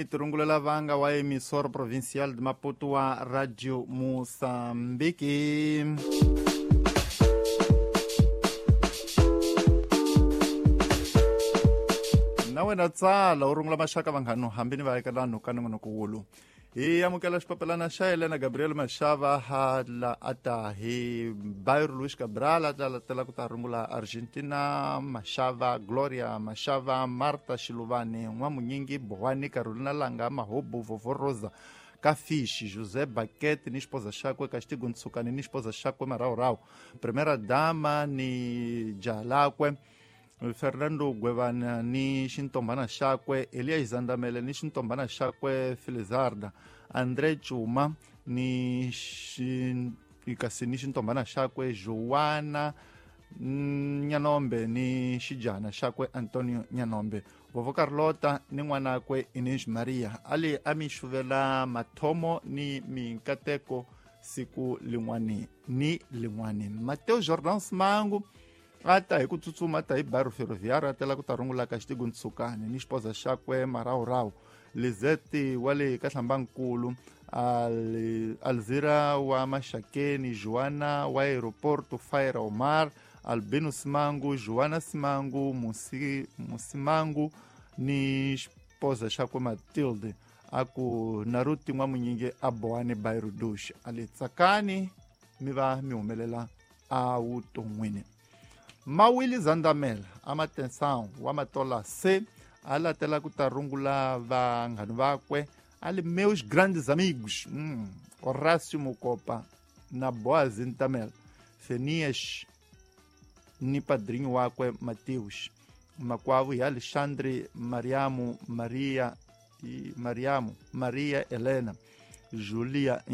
mi turungulela vanga wa emissora provincial de Maputo wa Radio Moçambique. Nawe na tsala u rungula maxaka vanghano hambi ni vaakelano ka nongonokulu hi amukela xipapelana xa Helena Gabriel Mashava hala ata hi Bairro Luis Cabral ata tela ku ta rungula Argentina Mashava Gloria Mashava Marta Shiluvane Nwamunyingi Bohani Carolina Langa Mahobu Vovorosa Kafishi José Baquete ni esposa Chakwe Castigo Ntsukani ni esposa Chakwe Marau Primeira dama ni Jalakwe Fernando Guevana ni xintombana xakwe Elias Zandamele ni xintombana xakwe Felizarda André Chuma ni xintombana xakwe Joana Nyanombe ni xijana xakwe Antonio Nyanombe Vovo Carlota ni n'wanakwe Inês Maria ali amixuvela mathomo ni minkateko siku lin'wani ni lin'wani Mateo Jordan Simangu ata hi ku tsutsuma ata hi Bairro Ferroviário atela ku ta rungula Castigo Ntsukani ni esposa Chakwe Marau Lizette wale Kahlambankulu Alzira wa Mashakeni Joana wa Aeroporto Faira Omar Albino Simangu Joana Simangu Musimangu ni esposa Chakwe Matilde aku Naruti Nwamunyingi Aboane Bairro Dush ali tsakani mi va mi humelela a vuton'wini Mawili Zandamela amatensão wa matola C alatela ku ta rungula vanghano vakwe ali meus grandes amigos Horácio Mucopa na Boaz Ntamela Fenias ni padrinho wakwe Mateus Makwavu ya Alexandre Mariamo Maria Helena Julia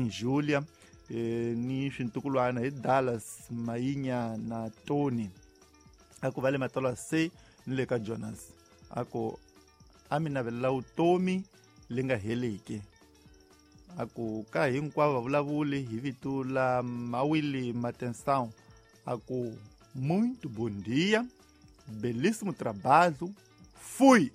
ni xintukulwana hi Dallas Mainha na Tony aku vale matola C ni le ka Jonas aku aminavelela vutomi linga heleki aku ka hinkwavo va vulavuli hi vito la Mawili Matensão aku muito bom dia belíssimo trabalho fui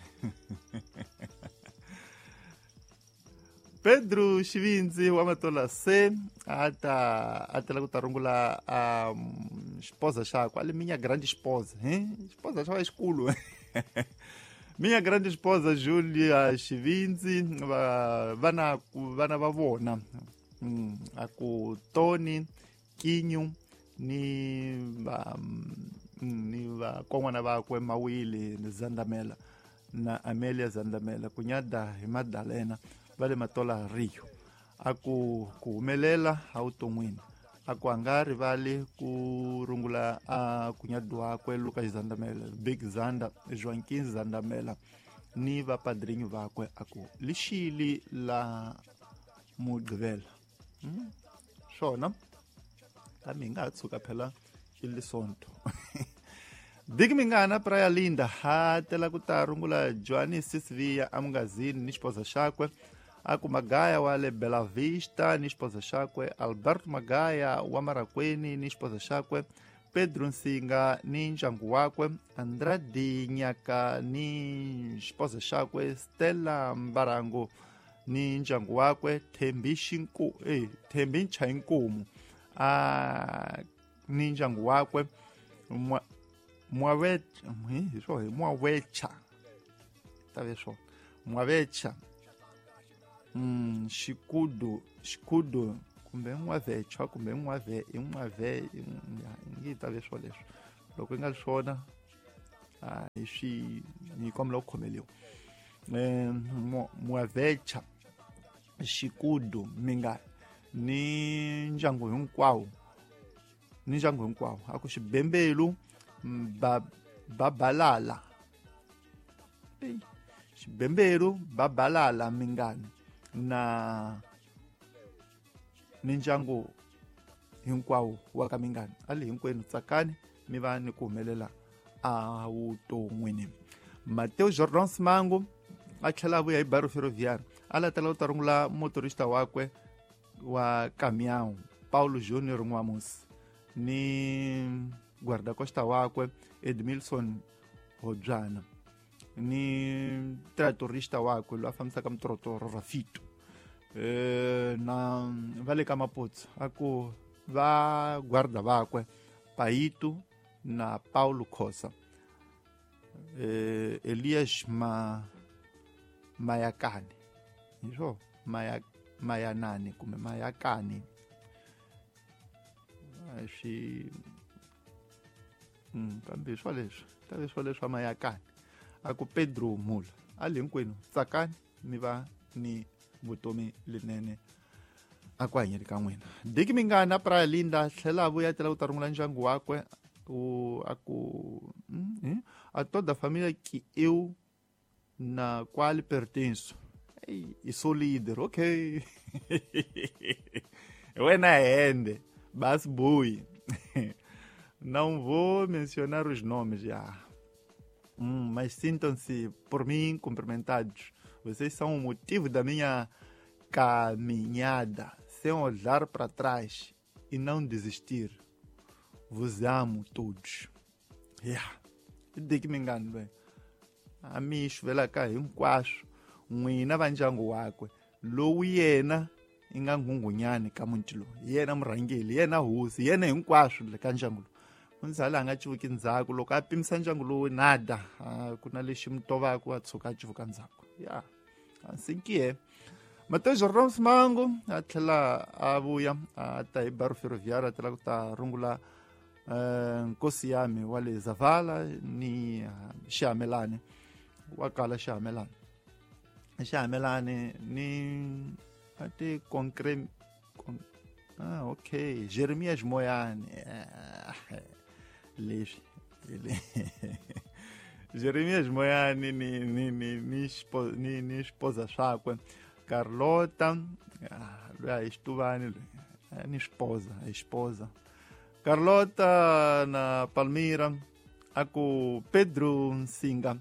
Pedro Chivinzi wa matola C atela ku ta rungula esposa Chakwe ali minha grande esposa esposa Chakwe esculo minha grande esposa Julia Chivinzi vana va vona aku Tony Kinyu ni va kon'wana vakwe Mawili Zandamela na Amelia Zandamela kunyada hi Madalena vale matola Rio aku ku humelela a vuton'wini aku angari vale ku rungula a kunyadu wakwe Lucas Zandamela Big Zanda Joaquim Zandamela ni vapadrinho vakwe aku lixili la mugqivela swona kami nga tshuka phela ilisonto Big Mingana Praia Linda hatela ku ta rungula Joani Sisvia amungazini ni esposa Chakwe aku Magaya wale Bela Vista ni esposa Chakwe Alberto Magaya wa Marakweni ni esposa Chakwe Pedro Nsinga ni ndyangu wakwe Andrade Nyaka ni esposa Chakwe Stella Mbarango ni ndyangu wakwe Thembi Nchainkomu ni ndyangu wakwe Mwawecha Shikudo kumbe Mwavecha kumbe ngita vesho leswo loko nga swona swi ni komla ku khomeliwa Mwavecha Shikudo Minga ni ndyangu hinkwawo aku Xibembelu Babalala Xibembelu Babalala Mingani na ndyangu hinkwawo wa ka Mingani ali hinkwenu tsakani mi va ni ku humelela a vuton'wini Mateo Jordan Simangu a tlhela vuya hi Bairro Ferroviário alatela u ta rungula motorista wakwe wa Caminhão Paulo Júnior Nwamusi ni guarda-costa wakwe Edmilson Hodjana ni tratorista wakwe loyi a fambisaka mitorotoro Rafito na va le ka Maputsu a ku va guarda vakwe Paito na Paulo Khosa, Elias Mayakane, hiswo Mayanani kumbe Mayakani kambe swa leswi Mayakani a ku Pedro Mula a le hinkwenu tsakani mi va ni vutomi linene a ku hanyeni ka n'wina. Diki Mingana Praia Linda tlhela a vuya tela ku ta rungula ndyangu wakwe a toda a família que eu na qual pertenço e sou líder, ok. Wena hende bas boi. Não vou mencionar os nomes já, mas sintam-se por mim cumprimentados. Vocês são o motivo da minha caminhada, sem olhar para trás e não desistir. Vos amo todos. Diki Mingana bem. Amish vela ka hinkwaswo n'wina va ndyangu wakwe lowu yena i nga nghunghunyani ka muti lowu, yena murhangeli, yena hosi, yena hinkwaswo le ka ndyangu lowu. Mundzhali a nga civuki ndzhaku loko a pimisa ndyangu lowu nada ku na lexi mi tovaka a tshuka a civuka ndzhaku. Ansikiye Mateo Jordan Simango a tlhela a vuya a ta hi Baru Ferroviário a tela ku ta rungula nkosi yami wa le Zavala ni Xihamelani wa kala Xihamelani ni ate ok Jeremias Moyane leswi Jeremias Moyane ni esposa swakwe Carlota loyi a hi xituvani ni esposa Carlota na Palmira a ku Pedro Nsinga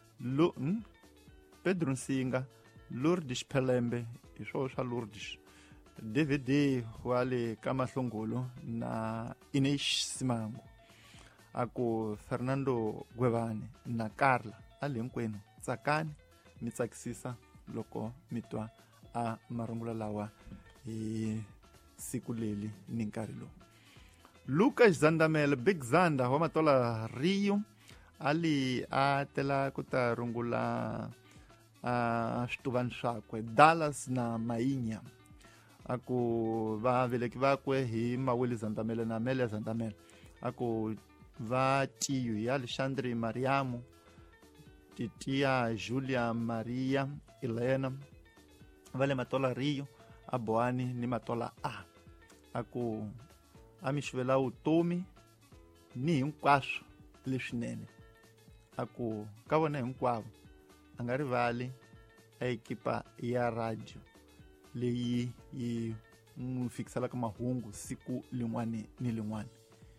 Lourdes Pelembe hi swona swa Lourdes DVD wa le ka Mahlongolo na Ines Simango a ku Fernando Gwevane na Carla a le hinkwenu tsakani mi tsakisisa loko mi twa a marungula lawa hi siku leli ni nkarhi lowu. Lucas Zandamela Big Zanda wa Matola Rio ali a tela ku ta rungula swituvani swakwe Dallas na Mainya a ku va veleki vakwe hi Maweli Zandamela na Amelia Zandamela a ku va tiyo hi Alexandre Mariamo, titia Julia Maria Helena va le Matola Rio a Boani ni Matola a ku a mi xivela vutomi ni hinkwaswo leswinene a ku ka vona hinkwavo a nga rivali a ekipa ya radio leyi yi n'wi fikiselaka mahungu siku lin'wana ni lin'wana.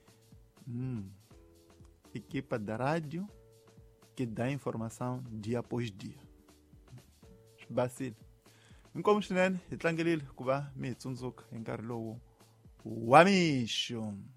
Equipa da rádio que dá informação dia após dia. Basile inkomu swinene hi tlangelile ku va mi hi tsundzuka hi nkarhi lowu wa mixo.